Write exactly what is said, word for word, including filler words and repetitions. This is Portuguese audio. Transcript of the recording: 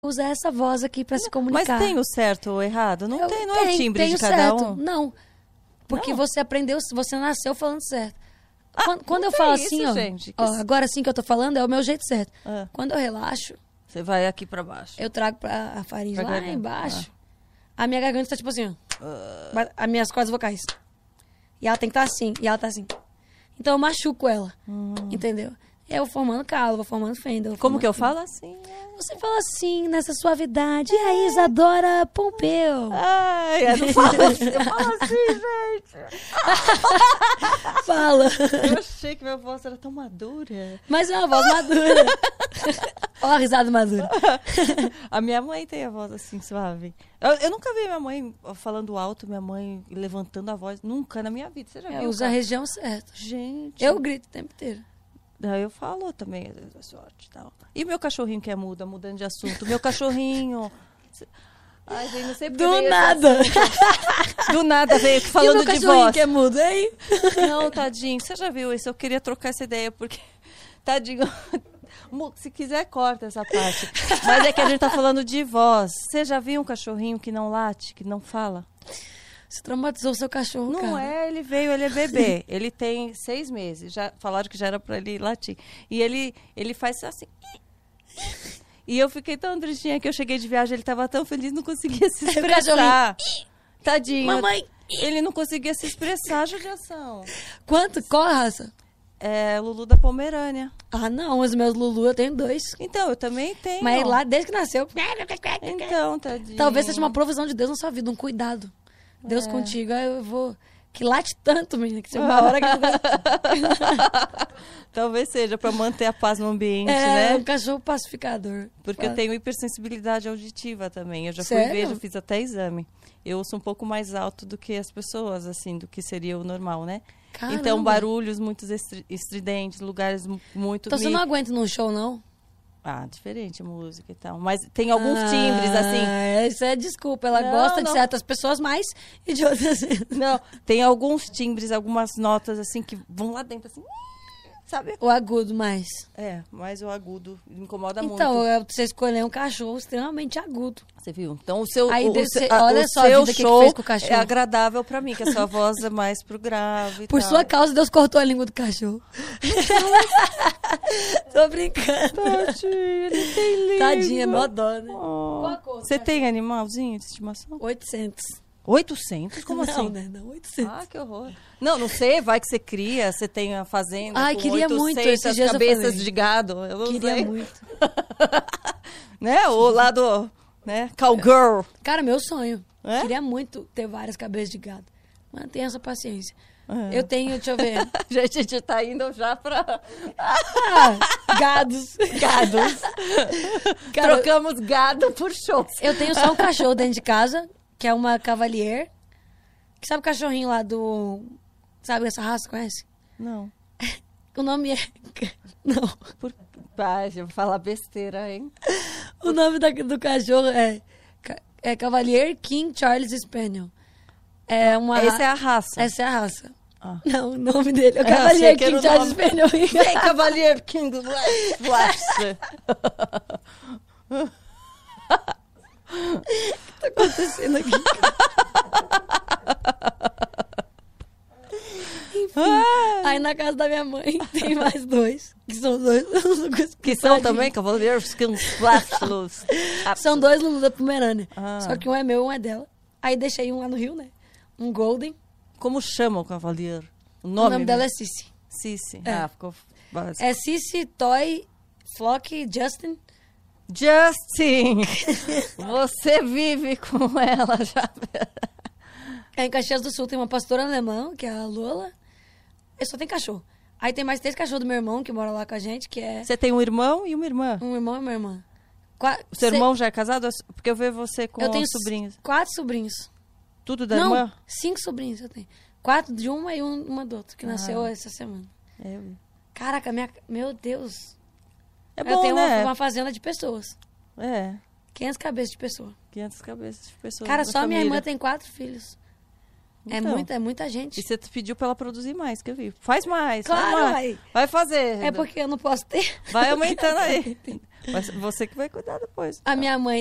usa essa voz aqui pra se comunicar. Mas tem o certo ou o errado? Não eu, tem, não tem, é o timbre tem de o cada certo. um? Não, porque não. você aprendeu, você nasceu falando certo. Ah, quando quando eu tem falo isso, assim, ó, gente, que ó, isso- agora sim que eu tô falando, é o meu jeito certo. Ah. Quando eu relaxo, Você vai aqui pra baixo. eu trago pra a faringe Pra lá garganta. embaixo. A minha garganta tá tipo assim, ó. Ah. As minhas cordas vocais. E ela tem que estar assim, e ela tá assim. Então eu machuco ela, Hum. entendeu? Eu vou formando calo, vou formando fenda. vou Como formando que eu tudo. falo assim? Você fala assim, nessa suavidade. E aí, Isadora Pompeu? Ai, eu não falo assim, eu falo assim, gente. Fala. Eu achei que minha voz era tão madura. Mas é uma voz madura. Ó a risada madura. A minha mãe tem a voz assim, suave. Eu, eu nunca vi minha mãe falando alto, minha mãe levantando a voz. Nunca na minha vida. Você já É, viu? usa a cara? região certa. Gente. Eu grito o tempo inteiro. Daí eu falo também, às vezes, sorte e tal. E meu cachorrinho que é muda, mudando de assunto. Meu cachorrinho. Ai, gente, não sei porque Do veio esse nada. assunto. Do nada veio aqui E o falando meu de cachorrinho voz. que é mudo, hein? Não, tadinho, você já viu isso? Eu queria trocar essa ideia, porque, tadinho, Mu, se quiser, corta essa parte. Mas é que a gente tá falando de voz. Você já viu um cachorrinho que não late, que não fala? Você traumatizou o seu cachorro, Não cara. é, ele veio, ele é bebê. Ele tem seis meses. Já falaram que já era pra ele latir. E ele, ele faz assim. E eu fiquei tão tristinha que eu cheguei de viagem, ele tava tão feliz, não conseguia se expressar. Tadinho. Mamãe. Ele não conseguia se expressar, judiação. Quanto? Qual a raça? É Lulu da Pomerânia. Ah, não. Os meus Lulu, eu tenho dois. Então, eu também tenho. Mas lá, desde que nasceu... Então, tadinho. Talvez seja uma provisão de Deus na sua vida, um cuidado. Deus É. contigo. Aí eu vou... Que late tanto, menina, que chega uma hora que... Talvez seja para manter a paz no ambiente, É, um né? cachorro pacificador. Porque eu tenho hipersensibilidade auditiva também. Eu já fui Sério? ver, já fiz até exame. Eu ouço um pouco mais alto do que as pessoas, assim, do que seria o normal, né? Caramba. Então, barulhos muito estri- estridentes, lugares mu- muito... Então você me- não aguenta num show, não? Ah, diferente a música e tal. Mas tem alguns timbres, assim... Ah, isso é desculpa. Ela Não, gosta de não. certas pessoas mais e de outras... Não, tem alguns timbres, algumas notas, assim, que vão lá dentro, assim... Sabe? O agudo mais. É, mas o agudo me incomoda Então, muito. é você escolher um cachorro extremamente agudo. Você viu? Então, o seu, Aí o, deve seu- ser- a- olha o só a seu vida, o que que show fez com o cachorro. é agradável pra mim, que a sua voz é mais pro grave e Por tal. sua causa, Deus cortou a língua do cachorro. Tô brincando. Tadinho, ele tem língua. Tadinha, mó dó, né? Oh. Qual a cor do Você cachorro? tem animalzinho de estimação? oitocentos. oitocentos? Como não, assim? né? Não, oitocentos. Ah, que horror. Não, não sei, vai que você cria, você tem a fazenda Ai, com queria muito, oitocentas esses dias eu cabeças falei. de gado. Eu não Queria sei. muito. Né? O lado, né? Cowgirl. Cara, meu sonho. É? Queria muito ter várias cabeças de gado. Mantenha essa paciência. É. Eu tenho, deixa eu ver. Gente, a gente tá indo já pra Ah, gados. gados. Cara, Trocamos gado por show. eu tenho só um cachorro dentro de casa, que é uma Cavalier. Que sabe o cachorrinho lá do... Sabe essa raça, conhece? Não. O nome é... Não. Por... Pai, eu vou falar besteira, hein? O nome da- do cachorro é... Ca- É Cavalier King Charles Spaniel. É uma... ra- Essa é a raça. Essa é a raça. Ah. Não, o nome dele é o É, Cavalier achei que era King o Charles nome. Spaniel. Vem, Cavalier King Flash. O que tá acontecendo aqui? Enfim, aí na casa da minha mãe tem mais dois. Que são dois. Que são também Cavalier King Flash. São dois Lulu da Pomerânia. Ah. Só que um é meu, um é dela. Aí deixei um lá no Rio, né? Um Golden. Como chama o Cavalier? O O nome, nome dela é mesmo? Cici. Cici. É. Ah, ficou básico. É Cici, Toy, Flock, Justin. Justin! Você vive com ela já. Aí em Caxias do Sul tem uma pastora alemã, que é a Lola. Eu só tenho cachorro. Aí tem mais três cachorros do meu irmão, que mora lá com a gente, que é Você tem um irmão e uma irmã. um irmão e uma irmã. Qua- O seu se- irmão já é casado? Porque eu vejo você com Eu tenho os sobrinhos. quatro sobrinhos. Tudo da Não, irmã? cinco sobrinhos eu tenho. Quatro de uma e um- uma do outro, que nasceu essa semana. É, Caraca, minha... meu Deus. é eu bom, tenho né? uma, uma fazenda de pessoas. É, quinhentas cabeças de pessoa. quinhentas cabeças de pessoas. Cara, da só minha família. irmã tem quatro filhos. É, Então. muita, é muita gente. E você pediu pra ela produzir mais, que eu vi. Faz mais, Claro, faz mais. vai. Vai fazer. É porque eu não posso ter. Vai aumentando aí. Mas você que vai cuidar depois. A minha mãe